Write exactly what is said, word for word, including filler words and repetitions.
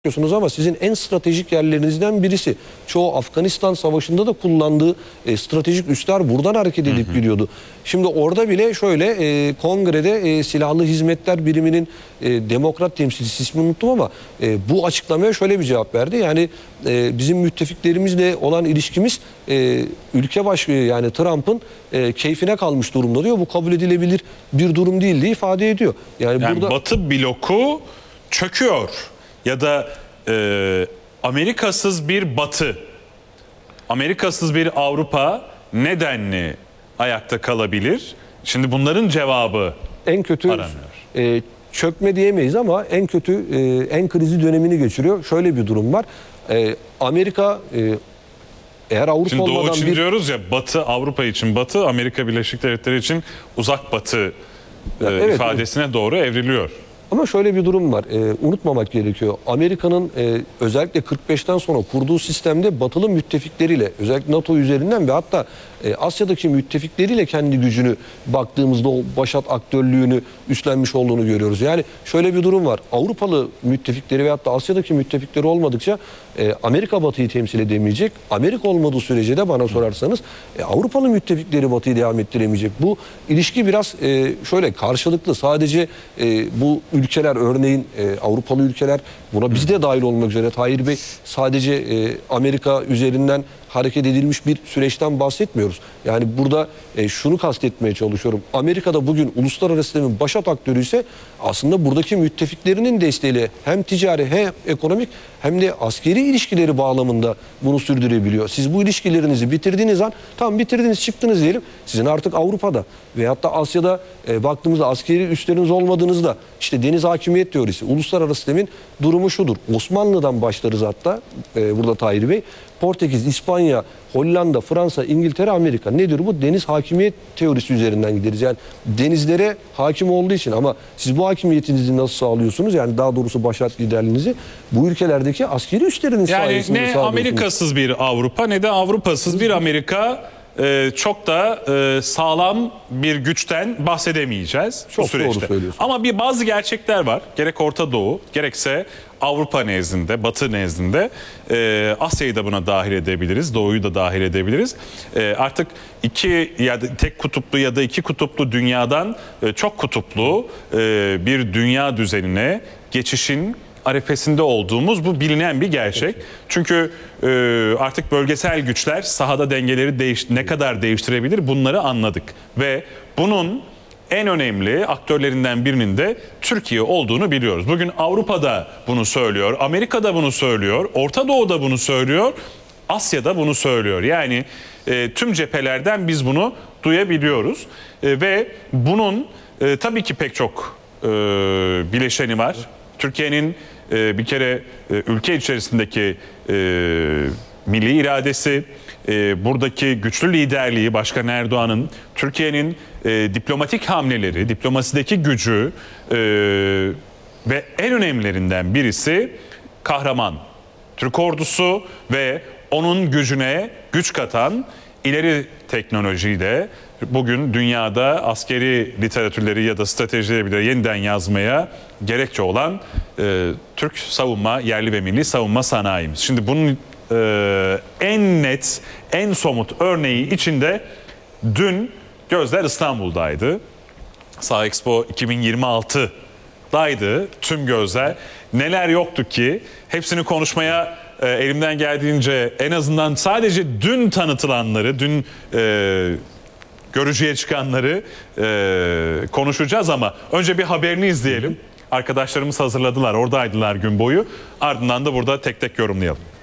yapıyorsunuz ama sizin en stratejik yerlerinizden birisi. Çoğu Afganistan Savaşı'nda da kullandığı e, stratejik üsler buradan hareket edip hı hı. gidiyordu. Şimdi orada bile şöyle e, kongrede e, Silahlı Hizmetler Biriminin e, demokrat temsilcisi, ismini unuttum ama e, bu açıklamaya şöyle bir cevap verdi. Yani e, bizim müttefiklerimizle olan ilişkimiz e, ülke başkanı yani Trump'ın e, keyfine kalmış durumda diyor. Bu kabul edilebilir bir durum değil diye ifade ediyor. Yani, yani burada Batı bloku çöküyor. Ya da e, Amerikasız bir Batı, Amerikasız bir Avrupa nedenli ayakta kalabilir? Şimdi bunların cevabı en kötü aranıyor. E, çökme diyemeyiz ama en kötü e, en krizi dönemini geçiriyor. Şöyle bir durum var. E, Amerika e, eğer Avrupa Şimdi Doğu olmadan için bir... diyoruz ya, Batı Avrupa için Batı, Amerika Birleşik Devletleri için uzak Batı e, evet, ifadesine evet. doğru evriliyor. Ama şöyle bir durum var. Ee, unutmamak gerekiyor. Amerika'nın e, özellikle kırk beşten sonra kurduğu sistemde batılı müttefikleriyle, özellikle NATO üzerinden ve hatta e, Asya'daki müttefikleriyle kendi gücünü baktığımızda o başat aktörlüğünü üstlenmiş olduğunu görüyoruz. Yani şöyle bir durum var. Avrupalı müttefikleri ve hatta Asya'daki müttefikleri olmadıkça e, Amerika Batı'yı temsil edemeyecek. Amerika olmadığı sürece de bana sorarsanız e, Avrupalı müttefikleri Batı'yı devam ettiremeyecek. Bu ilişki biraz e, şöyle karşılıklı. Sadece e, bu ülkeler, örneğin e, Avrupalı ülkeler, buna biz de dahil olmak üzere Tahir Bey, sadece e, Amerika üzerinden hareket edilmiş bir süreçten bahsetmiyoruz. Yani burada e, şunu kastetmeye çalışıyorum. Amerika'da bugün uluslararası sistemin başat aktörü ise aslında buradaki müttefiklerinin desteğiyle hem ticari hem ekonomik hem de askeri ilişkileri bağlamında bunu sürdürebiliyor. Siz bu ilişkilerinizi bitirdiğiniz an, tam bitirdiniz çıktınız diyelim, sizin artık Avrupa'da veyahut da Asya'da e, baktığımızda askeri üsleriniz olmadığınızda, işte deniz hakimiyet teorisi, uluslararası sistemin durumu şudur. Osmanlı'dan başlarız hatta e, burada Tahir Bey. Portekiz, İspanya, Hollanda, Fransa, İngiltere, Amerika. Nedir bu? Deniz hakimiyet teorisi üzerinden gideriz. Yani denizlere hakim olduğu için, ama siz bu hakimiyetinizi nasıl sağlıyorsunuz? Yani daha doğrusu başat liderliğinizi bu ülkelerdeki askeri üsleriniz yani sayesinde ne sağlıyorsunuz. Amerikasız bir Avrupa ne de Avrupasız bir Amerika, e, çok da e, sağlam bir güçten bahsedemeyeceğiz Çok bu süreçte. doğru söylüyorsun. Ama bir bazı gerçekler var. Gerek Orta Doğu, gerekse Avrupa nezdinde, Batı nezdinde, e, Asya'yı da buna dahil edebiliriz, Doğu'yu da dahil edebiliriz. E, artık iki ya da tek kutuplu ya da iki kutuplu dünyadan e, çok kutuplu e, bir dünya düzenine geçişin arifesinde olduğumuz bu bilinen bir gerçek. Çünkü e, artık bölgesel güçler sahada dengeleri değiş ne kadar değiştirebilir bunları anladık. Ve bunun en önemli aktörlerinden birinin de Türkiye olduğunu biliyoruz. Bugün Avrupa'da bunu söylüyor, Amerika'da bunu söylüyor, Orta Doğu'da bunu söylüyor, Asya'da bunu söylüyor. Yani e, tüm cephelerden biz bunu duyabiliyoruz. E, ve bunun e, tabii ki pek çok e, bileşeni var. Türkiye'nin e, bir kere e, ülke içerisindeki e, milli iradesi, e, buradaki güçlü liderliği, Başkan Erdoğan'ın, Türkiye'nin e, diplomatik hamleleri, diplomasideki gücü e, ve en önemlilerinden birisi kahraman Türk ordusu ve onun gücüne güç katan ileri teknolojiyle bugün dünyada askeri literatürleri ya da stratejileri bile yeniden yazmaya gerekçe olan e, Türk savunma, yerli ve milli savunma sanayimiz. Şimdi bunun e, en net, en somut örneği içinde dün gözler İstanbul'daydı. Sağ Expo iki bin yirmi altı'daydı tüm gözler. Neler yoktu ki? Hepsini konuşmaya e, elimden geldiğince, en azından sadece dün tanıtılanları, dün e, görücüye çıkanları e, konuşacağız ama önce bir haberini izleyelim. Arkadaşlarımız hazırladılar, oradaydılar gün boyu. Ardından da burada tek tek yorumlayalım.